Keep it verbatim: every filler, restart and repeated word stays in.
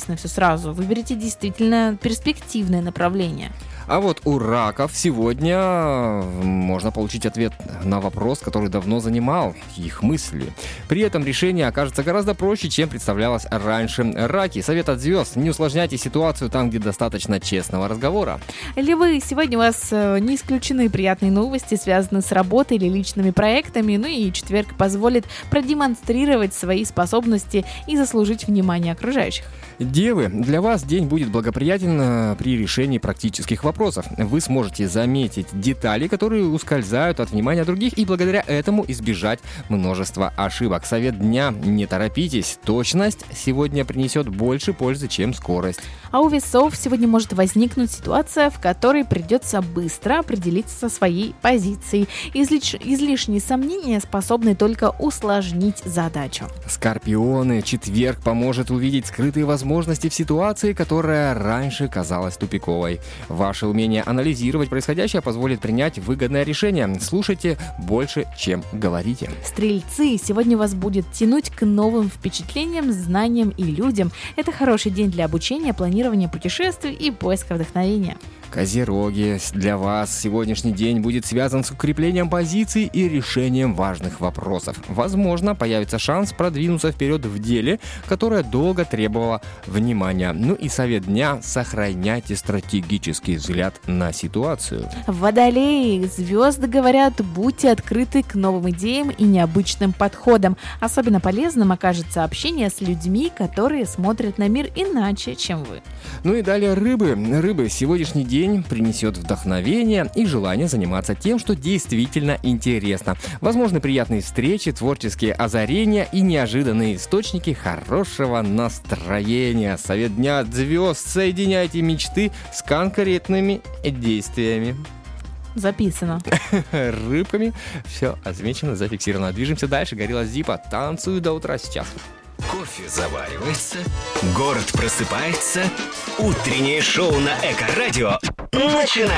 интересно все сразу. Выберите действительно перспективное направление. А вот у раков сегодня можно получить ответ на вопрос, который давно занимал их мысли. При этом решение окажется гораздо проще, чем представлялось раньше. Раки, совет от звезд: не усложняйте ситуацию там, где достаточно честного разговора. Львы, сегодня у вас не исключены приятные новости, связанные с работой или личными проектами, ну и четверг позволит продемонстрировать свои способности и заслужить внимание окружающих. Девы, для вас день будет благоприятен при решении практических вопросов. Вы сможете заметить детали, которые ускользают от внимания других, и благодаря этому избежать множества ошибок. Совет дня: не торопитесь. Точность сегодня принесет больше пользы, чем скорость. А у весов сегодня может возникнуть ситуация, в которой придется быстро определиться со своей позицией. Излиш... Излишние сомнения способны только усложнить задачу. Скорпионы, четверг поможет увидеть скрытые возможности возможности в ситуации, которая раньше казалась тупиковой. Ваше умение анализировать происходящее позволит принять выгодное решение. Слушайте больше, чем говорите. Стрельцы, сегодня вас будет тянуть к новым впечатлениям, знаниям и людям. Это хороший день для обучения, планирования путешествий и поиска вдохновения. Козероги, для вас сегодняшний день будет связан с укреплением позиций и решением важных вопросов. Возможно, появится шанс продвинуться вперед в деле, которое долго требовало внимания. Ну и совет дня: сохраняйте стратегический взгляд на ситуацию. Водолеи, звезды говорят: будьте открыты к новым идеям и необычным подходам. Особенно полезным окажется общение с людьми, которые смотрят на мир иначе, чем вы. Ну и далее рыбы. Рыбы, сегодняшний день принесет вдохновение и желание заниматься тем, что действительно интересно. Возможны приятные встречи, творческие озарения и неожиданные источники хорошего настроения. Совет дня от звезд: соединяйте мечты с конкретными действиями. Записано. Рыбками все отмечено, зафиксировано. Движемся дальше. Горилла Зиппо: танцую до утра сейчас. Кофе заваривается, город просыпается, утреннее шоу на Эко-радио начинается.